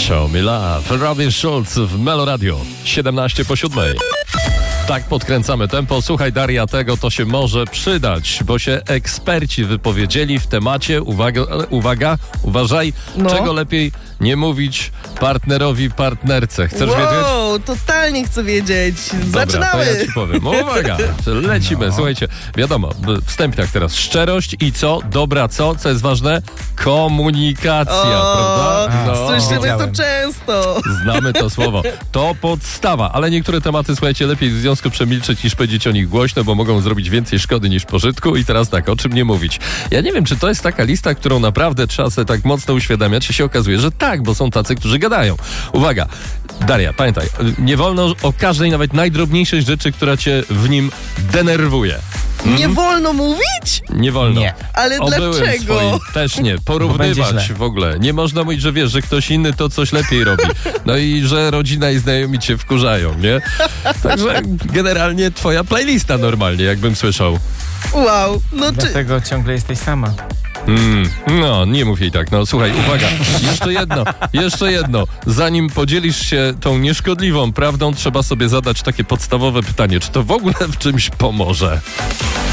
Show Me Love. Robin Schulz w Melo Radio. 17:07. Tak podkręcamy tempo. Słuchaj, Daria, tego to się może przydać, bo się eksperci wypowiedzieli w temacie, uważaj, czego lepiej nie mówić partnerowi, partnerce. Chcesz wiedzieć? Totalnie chcę wiedzieć. Dobra, Zaczynamy. to ja ci powiem. Uwaga, lecimy. Słuchajcie, wiadomo, wstępnie teraz szczerość i co? Dobra, co jest ważne? Komunikacja, prawda? Słyszymy to często. Znamy to słowo. To podstawa, ale niektóre tematy, słuchajcie, lepiej w związku przemilczeć niż powiedzieć o nich głośno, bo mogą zrobić więcej szkody niż pożytku. I teraz tak, o czym nie mówić? Ja nie wiem, czy to jest taka lista, którą naprawdę trzeba sobie tak mocno uświadamiać, czy się okazuje, że tak, bo są tacy, którzy gadają. Uwaga, Daria, pamiętaj, nie wolno o każdej, nawet najdrobniejszej rzeczy, która cię w nim denerwuje. Nie wolno mówić? Nie wolno. Nie. Ale dlaczego? Swoim też nie. Porównywać w ogóle. Nie można mówić, że wiesz, że ktoś inny to coś lepiej robi. No i że rodzina i znajomi cię wkurzają, nie? Także generalnie twoja playlista normalnie, jakbym słyszał. Wow. Dlatego ciągle jesteś sama. No, nie mów jej tak. No słuchaj, uwaga, jeszcze jedno. Zanim podzielisz się tą nieszkodliwą prawdą, trzeba sobie zadać takie podstawowe pytanie, czy to w ogóle w czymś pomoże?